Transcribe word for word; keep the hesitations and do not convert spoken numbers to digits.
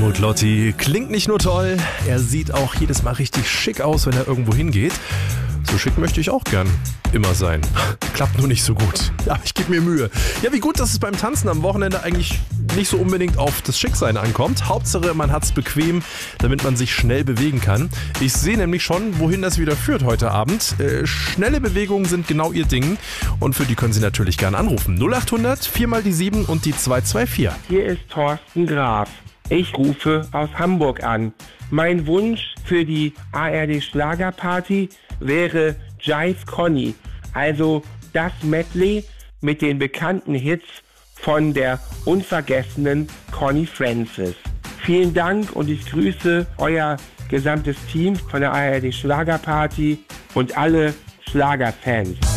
Helmut Lotti klingt nicht nur toll, er sieht auch jedes Mal richtig schick aus, wenn er irgendwo hingeht. So schick möchte ich auch gern immer sein. Klappt nur nicht so gut. Aber ich gebe mir Mühe. Ja, wie gut, dass es beim Tanzen am Wochenende eigentlich nicht so unbedingt auf das Schicksein ankommt. Hauptsache, man hat's bequem, damit man sich schnell bewegen kann. Ich sehe nämlich schon, wohin das wieder führt heute Abend. Äh, schnelle Bewegungen sind genau Ihr Ding. Und für die können Sie natürlich gerne anrufen. null acht hundert, vier mal die sieben und die zwei zwei vier. Hier ist Thorsten Graf. Ich rufe aus Hamburg an. Mein Wunsch für die A R D Schlagerparty wäre Jive Conny, also das Medley mit den bekannten Hits von der unvergessenen Conny Francis. Vielen Dank und ich grüße euer gesamtes Team von der A R D Schlagerparty und alle Schlagerfans.